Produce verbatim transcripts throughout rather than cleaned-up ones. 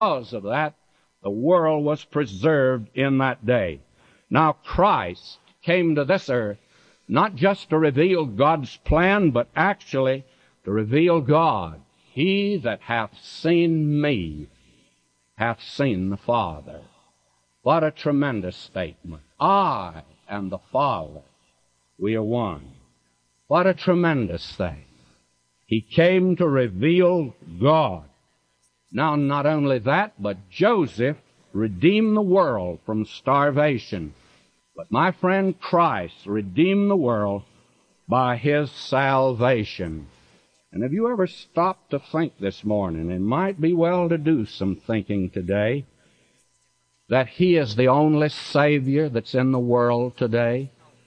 Because of that, the world was preserved in that day. Now Christ came to this earth not just to reveal God's plan, but actually to reveal God. He that hath seen me hath seen the Father. What a tremendous statement. I and the Father, we are one. What a tremendous thing. He came to reveal God. Now, not only that, but Joseph redeemed the world from starvation. But my friend, Christ redeemed the world by His salvation. And have you ever stopped to think this morning, it might be well to do some thinking today, that He is the only Savior that's in the world today?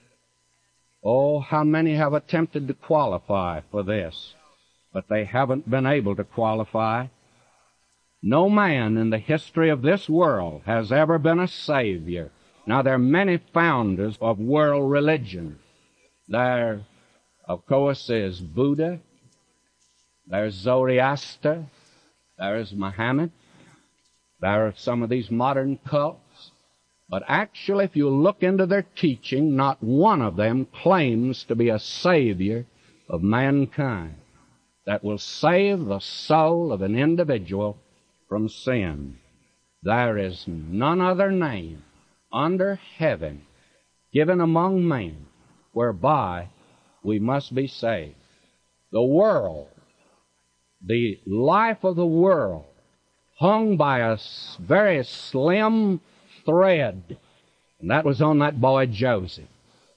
Oh, how many have attempted to qualify for this, but they haven't been able to qualify. No man in the history of this world has ever been a Savior. Now, there are many founders of world religion. There, of course, is Buddha. There's Zoroaster. There is Muhammad. There are some of these modern cults. But actually, if you look into their teaching, not one of them claims to be a Savior of mankind that will save the soul of an individual from sin. There is none other name under heaven given among men whereby we must be saved. The world, the life of the world, hung by a very slim thread, and that was on that boy Joseph.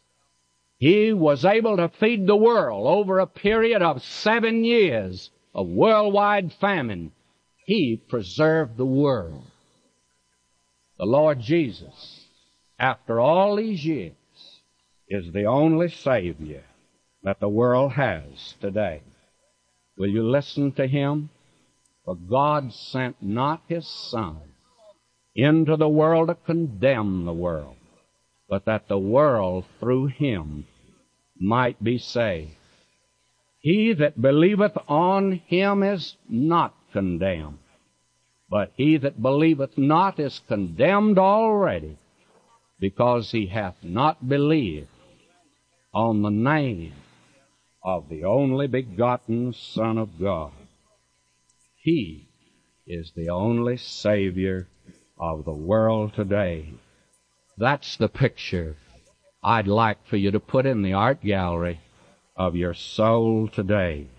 He was able to feed the world over a period of seven years of worldwide famine. He preserved the world. The Lord Jesus, after all these years, is the only Savior that the world has today. Will you listen to Him? For God sent not His Son into the world to condemn the world, but that the world through Him might be saved. He that believeth on Him is not condemned, but he that believeth not is condemned already, because he hath not believed on the name of the only begotten Son of God. He is the only Savior of the world today. That's the picture I'd like for you to put in the art gallery of your soul today.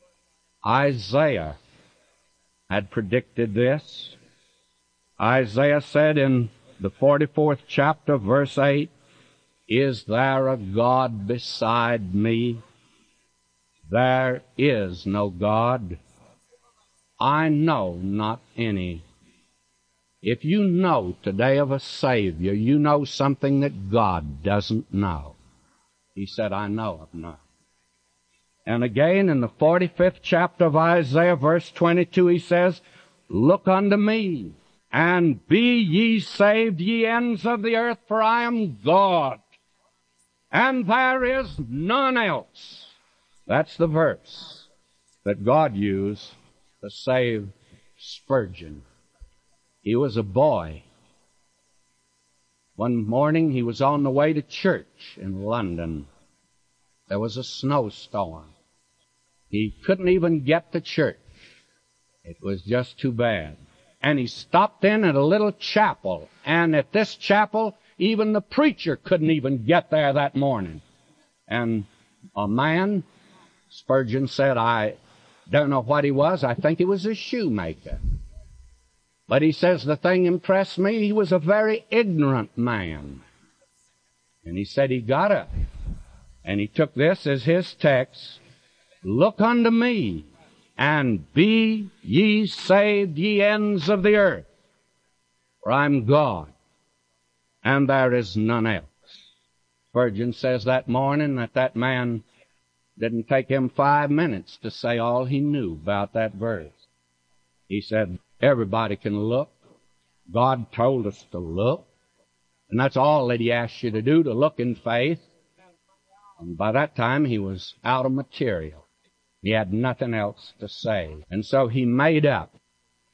Isaiah had predicted this. Isaiah said in the forty-fourth chapter, verse eight, "Is there a God beside me? There is no God. I know not any." If you know today of a Savior, you know something that God doesn't know. He said, "I know of none." And again in the forty-fifth chapter of Isaiah, verse twenty-two, he says, "Look unto me, and be ye saved, ye ends of the earth, for I am God, and there is none else." That's the verse that God used to save Spurgeon. He was a boy. One morning he was on the way to church in London. There was a snowstorm. He couldn't even get to church. It was just too bad. And he stopped in at a little chapel. And at this chapel, even the preacher couldn't even get there that morning. And a man, Spurgeon said, I don't know what he was. I think he was a shoemaker. But he says the thing impressed me. He was a very ignorant man. And he said he got up. And he took this as his text. "Look unto me, and be ye saved, ye ends of the earth. For I'm God, and there is none else." Spurgeon says that morning that that man didn't take him five minutes to say all he knew about that verse. He said, everybody can look. God told us to look. And that's all that He asked you to do, to look in faith. And by that time, he was out of material. He had nothing else to say. And so he made up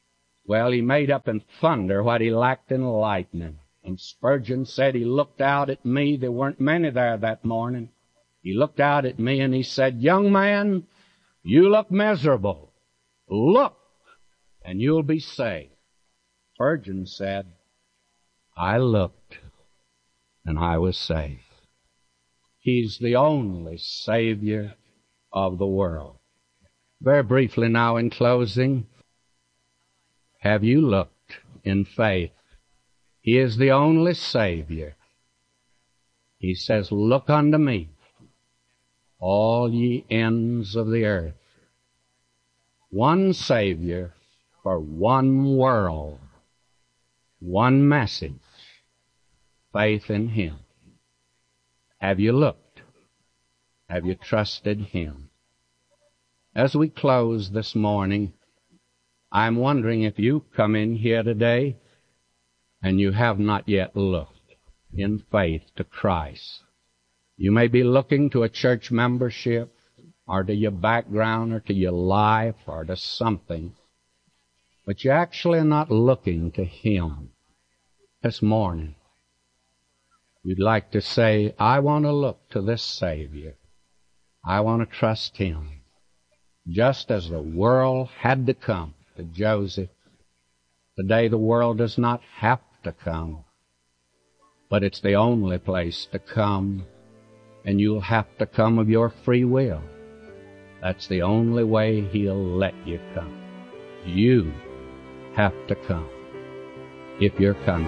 Well, he made up in thunder what he lacked in lightning. And Spurgeon said he looked out at me. There weren't many there that morning. He looked out at me and he said, "Young man, you look miserable. Look, and you'll be saved." Spurgeon said, "I looked, and I was saved." He's the only Savior of the world. Very briefly now in closing, have you looked in faith? He is the only Savior. He says, "Look unto me, all ye ends of the earth." One Savior for one world, one message, faith in Him. Have you looked? Have you trusted Him? As we close this morning, I'm wondering if you've come in here today and you have not yet looked in faith to Christ. You may be looking to a church membership or to your background or to your life or to something, but you're actually not looking to Him. This morning, you'd like to say, "I want to look to this Savior. I want to trust Him." Just as the world had to come to Joseph, today the world does not have to come, but it's the only place to come, and you'll have to come of your free will. That's the only way He'll let you come. You have to come if you're coming.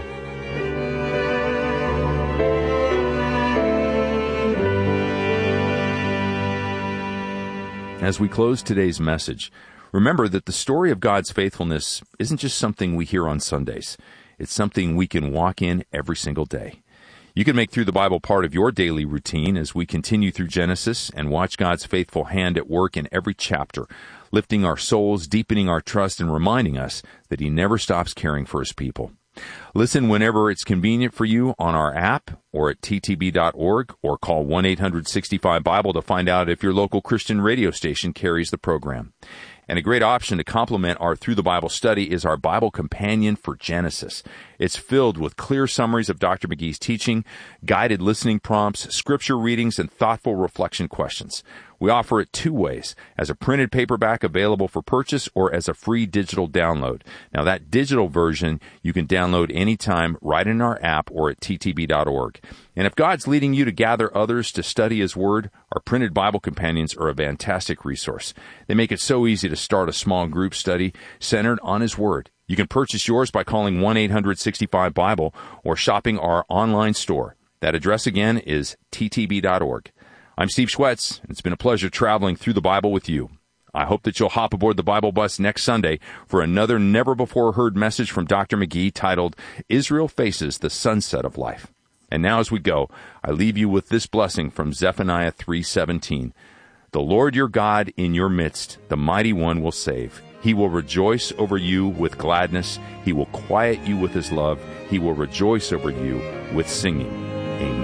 As we close today's message, remember that the story of God's faithfulness isn't just something we hear on Sundays. It's something we can walk in every single day. You can make Through the Bible part of your daily routine as we continue through Genesis and watch God's faithful hand at work in every chapter, lifting our souls, deepening our trust, and reminding us that He never stops caring for His people. Listen whenever it's convenient for you on our app or at t t b dot org, or call one eight hundred sixty-five Bible to find out if your local Christian radio station carries the program. And a great option to complement our Through the Bible study is our Bible Companion for Genesis. It's filled with clear summaries of Doctor McGee's teaching, guided listening prompts, scripture readings, and thoughtful reflection questions. We offer it two ways, as a printed paperback available for purchase or as a free digital download. Now, that digital version you can download anytime right in our app or at t t b dot org. And if God's leading you to gather others to study His Word, our printed Bible Companions are a fantastic resource. They make it so easy to start a small group study centered on His Word. You can purchase yours by calling one eight hundred sixty-five Bible or shopping our online store. That address again is t t b dot org. I'm Steve Schwetz, and it's been a pleasure traveling through the Bible with you. I hope that you'll hop aboard the Bible bus next Sunday for another never-before-heard message from Doctor McGee titled, Israel Faces the Sunset of Life. And now as we go, I leave you with this blessing from Zephaniah three seventeen. The Lord your God in your midst, the Mighty One, will save. He will rejoice over you with gladness. He will quiet you with His love. He will rejoice over you with singing. Amen.